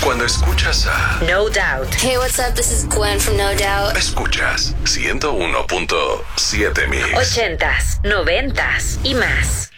Cuando escuchas a No Doubt. Hey, what's up? This is Gwen from No Doubt. Escuchas 101.7 Mix. 80s, 90s y más.